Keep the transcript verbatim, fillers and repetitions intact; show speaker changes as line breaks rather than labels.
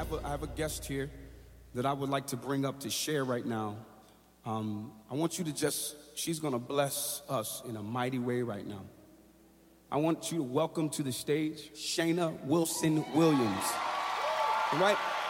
have a, I have a guest here that I would like to bring up to share right now. Um, I want you to just, she's gonna bless us in a mighty way right now. I want you to welcome to the stage Shayna Wilson Williams. All right?